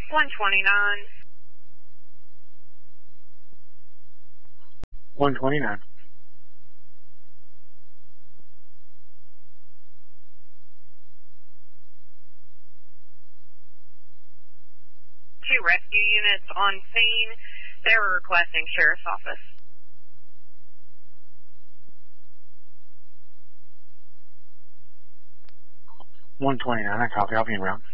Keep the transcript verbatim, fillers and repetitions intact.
one twenty-nine. one twenty-nine. Two rescue units on scene. They were requesting sheriff's office. one twenty-nine, I copy. I'll be en route.